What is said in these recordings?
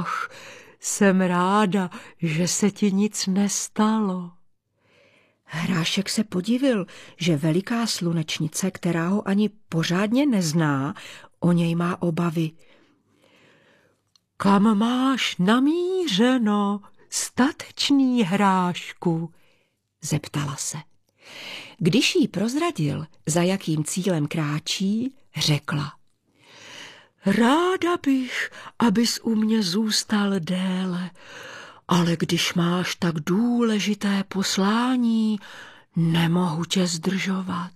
Ach, jsem ráda, že se ti nic nestalo. Hrášek se podivil, že veliká slunečnice, která ho ani pořádně nezná, o něj má obavy. Kam máš namířeno, statečný Hrášku? Zeptala se. Když jí prozradil, za jakým cílem kráčí, řekla. Ráda bych, abys u mě zůstal déle, ale když máš tak důležité poslání, nemohu tě zdržovat.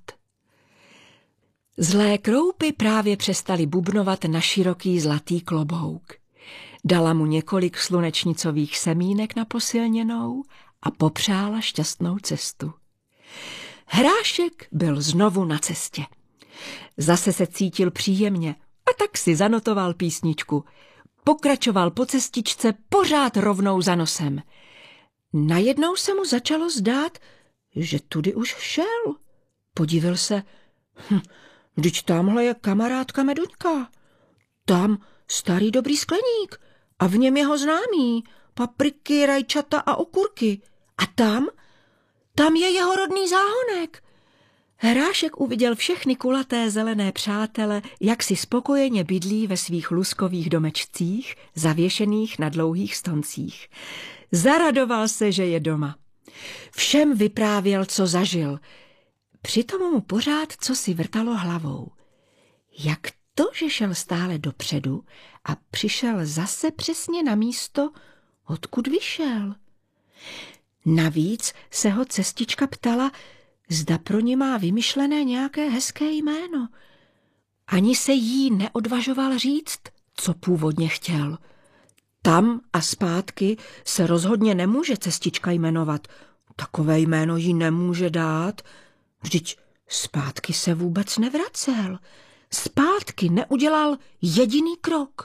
Zlé kroupy právě přestaly bubnovat na široký zlatý klobouk. Dala mu několik slunečnicových semínek na posilněnou a popřála šťastnou cestu. Hrášek byl znovu na cestě. Zase se cítil příjemně a tak si zanotoval písničku. Pokračoval po cestičce pořád rovnou za nosem. Najednou se mu začalo zdát, že tudy už šel. Podívil se. Vždyť tamhle je kamarádka Meduňka. Tam starý dobrý skleník a v něm jeho známí, papriky, rajčata a okurky. A tam je jeho rodný záhonek. Hrášek uviděl všechny kulaté zelené přátele, jak si spokojeně bydlí ve svých luskových domečcích, zavěšených na dlouhých stoncích. Zaradoval se, že je doma. Všem vyprávěl, co zažil. Přitom mu pořád cosi vrtalo hlavou. Jak to, že šel stále dopředu a přišel zase přesně na místo, odkud vyšel? Navíc se ho cestička ptala, zda pro ní má vymyšlené nějaké hezké jméno. Ani se jí neodvažoval říct, co původně chtěl. Tam a zpátky se rozhodně nemůže cestička jmenovat. Takové jméno jí nemůže dát. Vždyť zpátky se vůbec nevracel. Zpátky neudělal jediný krok.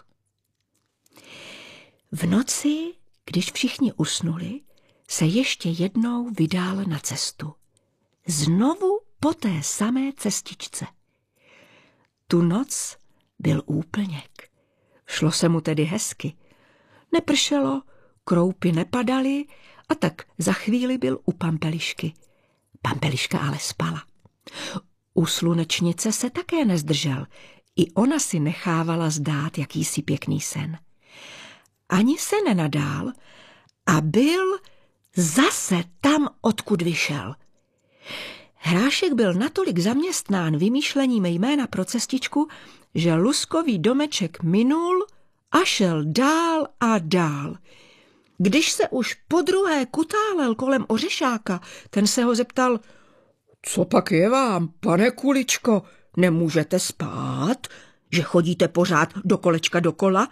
V noci, když všichni usnuli, se ještě jednou vydal na cestu. Znovu po té samé cestičce. Tu noc byl úplněk. Šlo se mu tedy hezky. Nepršelo, kroupy nepadaly a tak za chvíli byl u Pampelišky. Pampeliška ale spala. U slunečnice se také nezdržel. I ona si nechávala zdát jakýsi pěkný sen. Ani se nenadál a byl zase tam, odkud vyšel. Hrášek byl natolik zaměstnán vymýšlením jména pro cestičku, že luskový domeček minul a šel dál a dál. Když se už podruhé kutálel kolem ořešáka, ten se ho zeptal, co pak je vám, pane Kuličko, nemůžete spát, že chodíte pořád do kolečka dokola?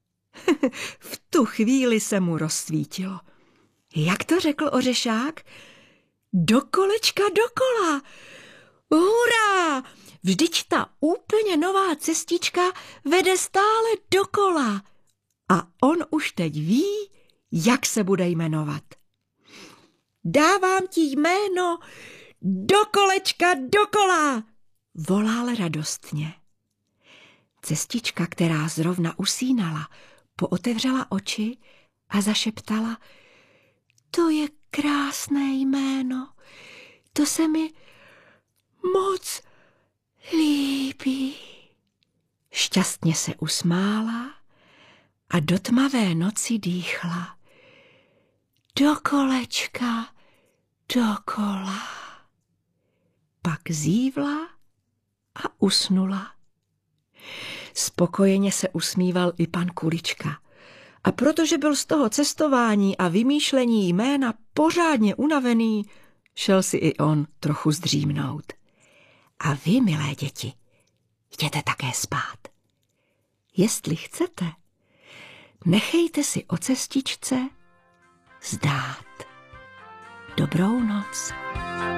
V tu chvíli se mu rozsvítilo. Jak to řekl ořešák? Do kolečka dokola. Hurá! Vždyť ta úplně nová cestička vede stále dokola. A on už teď ví, jak se bude jmenovat. Dávám ti jméno do kolečka dokola, volal radostně. Cestička, která zrovna usínala, pootevřela oči a zašeptala, to je krásné jméno, to se mi moc líbí. Šťastně se usmála a do tmavé noci dýchla. Do kolečka, dokola. Pak zívla a usnula. Spokojeně se usmíval i pan Kulička. A protože byl z toho cestování a vymýšlení jména pořádně unavený, šel si i on trochu zdřímnout. A vy, milé děti, jděte také spát. Jestli chcete, nechejte si o cestičce zdát. Dobrou noc.